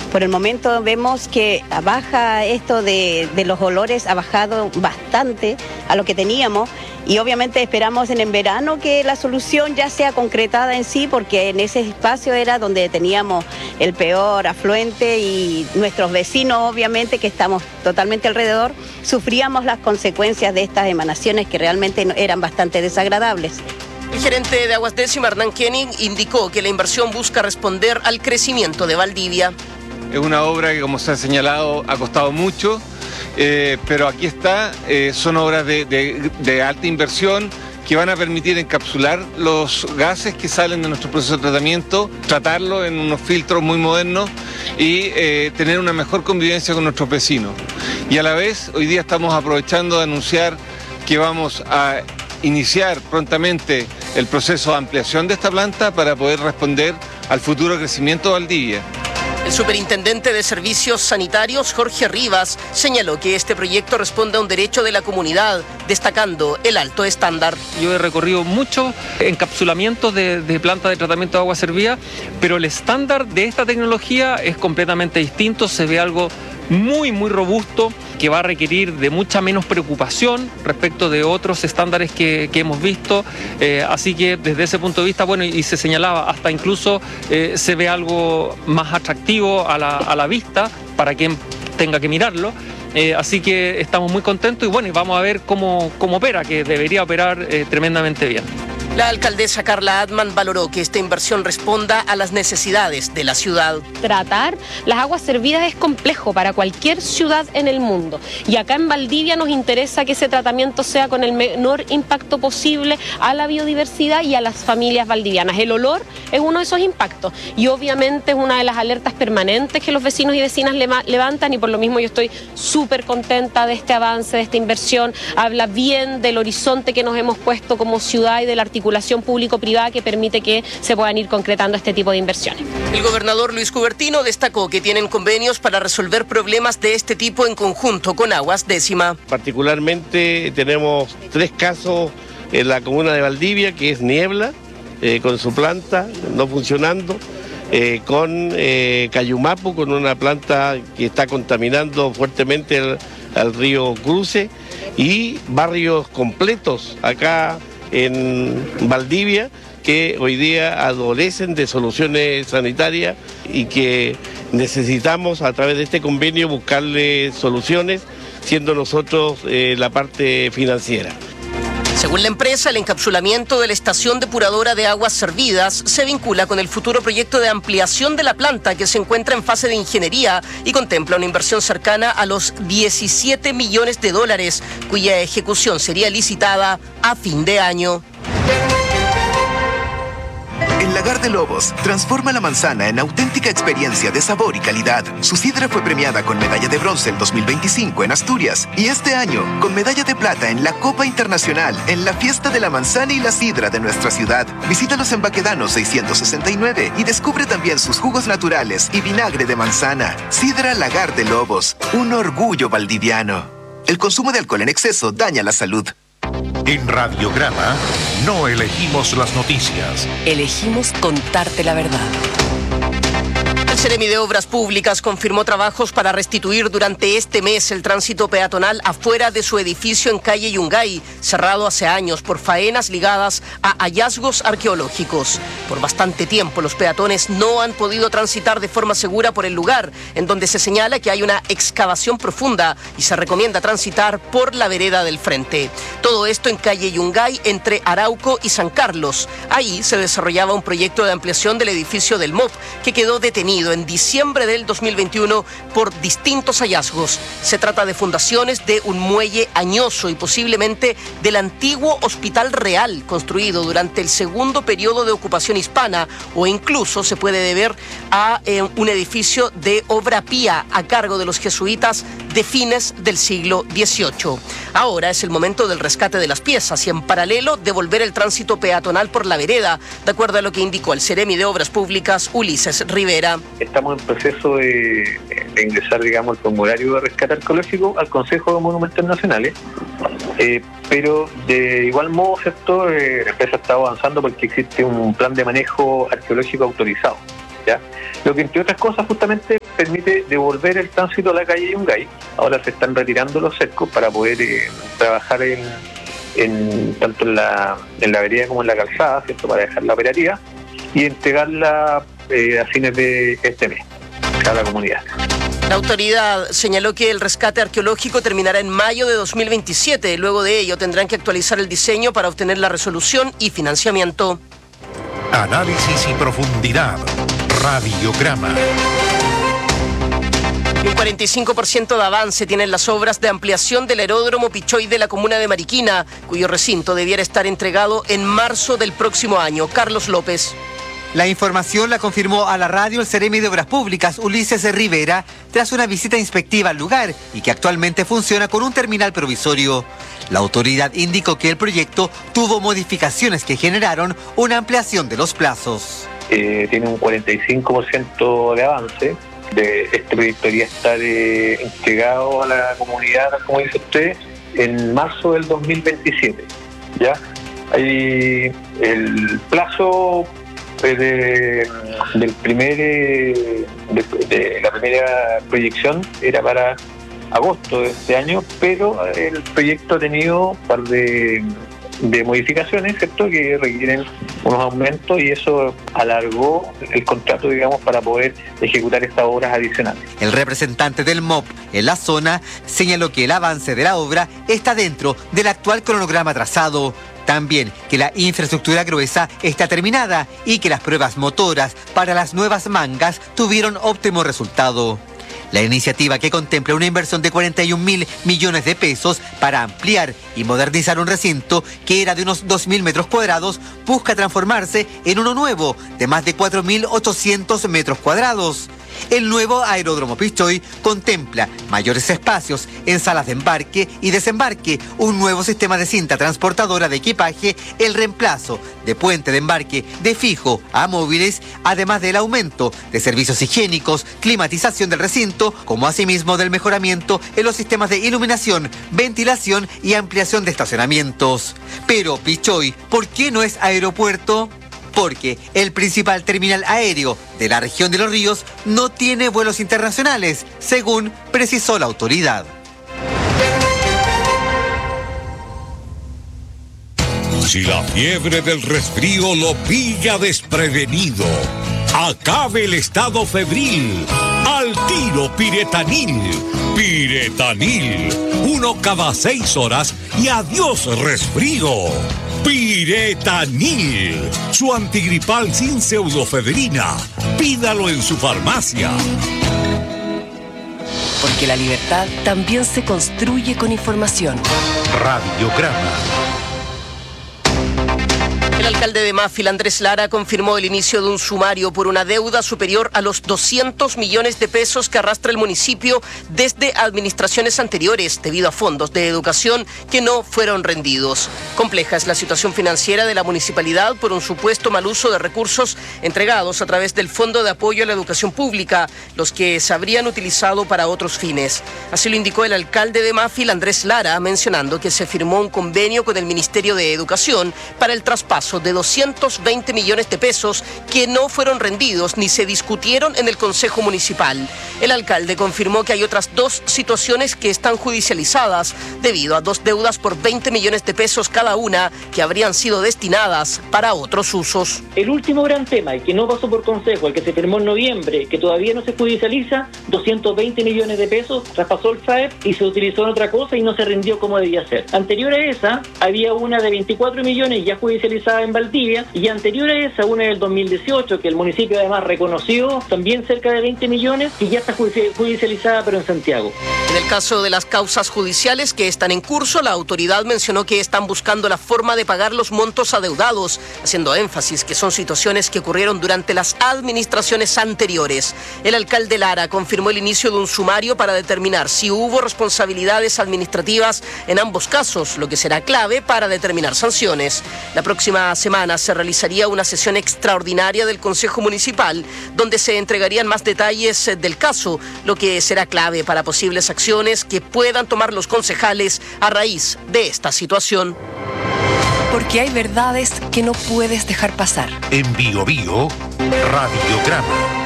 Por el momento vemos que baja esto de los olores, ha bajado bastante a lo que teníamos y obviamente esperamos en el verano que la solución ya sea concretada en sí, porque en ese espacio era donde teníamos el peor afluente y nuestros vecinos obviamente que estamos totalmente alrededor sufríamos las consecuencias de estas emanaciones que realmente eran bastante desagradables. El gerente de Aguas Décima, Hernán Koenig, indicó que la inversión busca responder al crecimiento de Valdivia. Es una obra que, como se ha señalado, ha costado mucho, pero aquí está, son obras de alta inversión que van a permitir encapsular los gases que salen de nuestro proceso de tratamiento, tratarlo en unos filtros muy modernos y tener una mejor convivencia con nuestros vecinos. Y a la vez, hoy día estamos aprovechando de anunciar que vamos a iniciar prontamente el proceso de ampliación de esta planta para poder responder al futuro crecimiento de Valdivia. El superintendente de Servicios Sanitarios, Jorge Rivas, señaló que este proyecto responde a un derecho de la comunidad, destacando el alto estándar. Yo he recorrido mucho encapsulamientos de plantas de tratamiento de agua servida, pero el estándar de esta tecnología es completamente distinto, se ve algo muy robusto que va a requerir de mucha menos preocupación respecto de otros estándares que hemos visto, así que desde ese punto de vista, bueno, y se señalaba, hasta incluso se ve algo más atractivo a la vista para quien tenga que mirarlo, así que estamos muy contentos y bueno, y vamos a ver cómo opera, que debería operar tremendamente bien. La alcaldesa Carla Adman valoró que esta inversión responda a las necesidades de la ciudad. Tratar las aguas servidas es complejo para cualquier ciudad en el mundo y acá en Valdivia nos interesa que ese tratamiento sea con el menor impacto posible a la biodiversidad y a las familias valdivianas. El olor es uno de esos impactos y obviamente es una de las alertas permanentes que los vecinos y vecinas levantan y por lo mismo yo estoy súper contenta de este avance, de esta inversión. Habla bien del horizonte que nos hemos puesto como ciudad y de la articulación público-privada que permite que se puedan ir concretando este tipo de inversiones. El gobernador Luis Cubertino destacó que tienen convenios para resolver problemas de este tipo en conjunto con Aguas Décima. Particularmente tenemos 3 casos en la comuna de Valdivia, que es Niebla, con su planta no funcionando, con Cayumapu, con una planta que está contaminando fuertemente al río Cruce, y barrios completos acá en Valdivia que hoy día adolecen de soluciones sanitarias y que necesitamos a través de este convenio buscarle soluciones, siendo nosotros la parte financiera. Según la empresa, el encapsulamiento de la estación depuradora de aguas servidas se vincula con el futuro proyecto de ampliación de la planta que se encuentra en fase de ingeniería y contempla una inversión cercana a los 17 millones de dólares, cuya ejecución sería licitada a fin de año. El Lagar de Lobos transforma la manzana en auténtica experiencia de sabor y calidad. Su sidra fue premiada con medalla de bronce el 2025 en Asturias y este año con medalla de plata en la Copa Internacional en la Fiesta de la Manzana y la Sidra de nuestra ciudad. Visítalos en Baquedano 669 y descubre también sus jugos naturales y vinagre de manzana. Sidra Lagar de Lobos, un orgullo valdiviano. El consumo de alcohol en exceso daña la salud. En Radiograma no elegimos las noticias. Elegimos contarte la verdad. El Seremi de Obras Públicas confirmó trabajos para restituir durante este mes el tránsito peatonal afuera de su edificio en calle Yungay, cerrado hace años por faenas ligadas a hallazgos arqueológicos. Por bastante tiempo los peatones no han podido transitar de forma segura por el lugar, en donde se señala que hay una excavación profunda y se recomienda transitar por la vereda del frente. Todo esto en calle Yungay entre Arauco y San Carlos. Ahí se desarrollaba un proyecto de ampliación del edificio del MOP que quedó detenido en diciembre del 2021 por distintos hallazgos. Se trata de fundaciones de un muelle añoso y posiblemente del antiguo Hospital Real construido durante el segundo periodo de ocupación hispana, o incluso se puede deber a un edificio de obra pía a cargo de los jesuitas de fines del siglo XVIII. Ahora es el momento del rescate de las piezas y en paralelo devolver el tránsito peatonal por la vereda, de acuerdo a lo que indicó el Seremi de Obras Públicas, Ulises Rivera. Estamos en proceso de ingresar, digamos, el formulario de rescate arqueológico al Consejo de Monumentos Nacionales, pero de igual modo, ¿cierto? La empresa está avanzando porque existe un plan de manejo arqueológico autorizado, ¿ya? Lo que, entre otras cosas, justamente permite devolver el tránsito a la calle Yungay. Ahora se están retirando los cercos para poder trabajar tanto en la vereda como en la calzada, ¿cierto?, para dejar la operativa y entregarla a fines de este mes a la comunidad. La autoridad señaló que el rescate arqueológico terminará en mayo de 2027. Luego de ello tendrán que actualizar el diseño para obtener la resolución y financiamiento. Análisis y profundidad. Radiograma. Un 45% de avance tienen las obras de ampliación del aeródromo Pichoy de la comuna de Mariquina, cuyo recinto debiera estar entregado en marzo del próximo año. Carlos López. La información la confirmó a la radio el Seremi de Obras Públicas, Ulises Rivera, tras una visita inspectiva al lugar y que actualmente funciona con un terminal provisorio. La autoridad indicó que el proyecto tuvo modificaciones que generaron una ampliación de los plazos. Tiene un 45% de avance. Este proyecto debería estar entregado a la comunidad, como dice usted, en marzo del 2027. ¿Ya? Hay el plazo de la primera proyección era para agosto de este año, pero el proyecto ha tenido un par de modificaciones, ¿cierto?, que requieren unos aumentos y eso alargó el contrato, digamos, para poder ejecutar estas obras adicionales. El representante del MOP en la zona señaló que el avance de la obra está dentro del actual cronograma trazado. También que la infraestructura gruesa está terminada y que las pruebas motoras para las nuevas mangas tuvieron óptimo resultado. La iniciativa, que contempla una inversión de 41.000 millones de pesos para ampliar y modernizar un recinto que era de unos 2.000 metros cuadrados, busca transformarse en uno nuevo de más de 4.800 metros cuadrados. El nuevo aeródromo Pichoy contempla mayores espacios en salas de embarque y desembarque, un nuevo sistema de cinta transportadora de equipaje, el reemplazo de puente de embarque de fijo a móviles, además del aumento de servicios higiénicos, climatización del recinto, como asimismo del mejoramiento en los sistemas de iluminación, ventilación y ampliación de estacionamientos. Pero Pichoy, ¿por qué no es aeropuerto? Porque el principal terminal aéreo de la región de Los Ríos no tiene vuelos internacionales, según precisó la autoridad. Si la fiebre del resfrío lo pilla desprevenido, acabe el estado febril. Al tiro Piretanil. Piretanil. 1 cada 6 horas y adiós resfrío. Piretanil, su antigripal sin pseudofedrina. Pídalo en su farmacia. Porque la libertad también se construye con información. Radiograma. El alcalde de Máfil, Andrés Lara, confirmó el inicio de un sumario por una deuda superior a los 200 millones de pesos que arrastra el municipio desde administraciones anteriores debido a fondos de educación que no fueron rendidos. Compleja es la situación financiera de la municipalidad por un supuesto mal uso de recursos entregados a través del Fondo de Apoyo a la Educación Pública, los que se habrían utilizado para otros fines. Así lo indicó el alcalde de Máfil, Andrés Lara, mencionando que se firmó un convenio con el Ministerio de Educación para el traspaso de 220 millones de pesos que no fueron rendidos ni se discutieron en el Consejo Municipal. El alcalde confirmó que hay otras 2 situaciones que están judicializadas debido a 2 deudas por 20 millones de pesos cada una que habrían sido destinadas para otros usos. El último gran tema, el que no pasó por Consejo, el que se firmó en noviembre, que todavía no se judicializa, 220 millones de pesos, traspasó el FAEP y se utilizó en otra cosa y no se rindió como debía ser. Anterior a esa, había una de 24 millones ya judicializada en Valdivia, y anterior a esa, una del 2018, que el municipio además reconoció, también cerca de 20 millones, y ya está judicializada, pero en Santiago. En el caso de las causas judiciales que están en curso, la autoridad mencionó que están buscando la forma de pagar los montos adeudados, haciendo énfasis que son situaciones que ocurrieron durante las administraciones anteriores. El alcalde Lara confirmó el inicio de un sumario para determinar si hubo responsabilidades administrativas en ambos casos, lo que será clave para determinar sanciones. La próxima semana se realizaría una sesión extraordinaria del Consejo Municipal, donde se entregarían más detalles del caso, lo que será clave para posibles acciones que puedan tomar los concejales a raíz de esta situación. Porque hay verdades que no puedes dejar pasar. En Bio Bio, Radiograma.